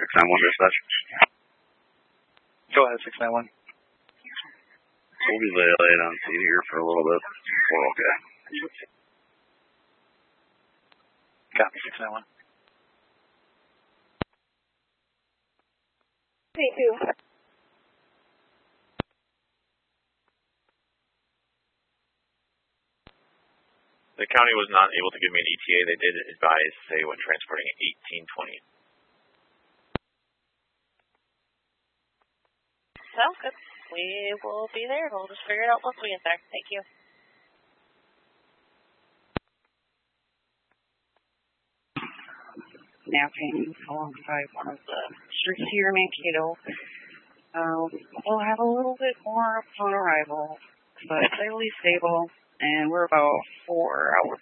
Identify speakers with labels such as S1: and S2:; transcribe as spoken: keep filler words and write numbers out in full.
S1: six nine one dispatch.
S2: Go ahead, six nine one.
S1: We'll be laying on scene here for a little bit. We're okay.
S2: Copy, six nine one.
S3: Hey, two.
S4: The county was not able to give me an E T A. They did advise, say, when transporting eighteen twenty.
S3: Sounds good. We will be there. We'll just figure it out once we get there. Thank you. Napping alongside one of the streets here in Mankato. Uh, we'll have a little bit more upon arrival, but fairly stable, and we're about four hours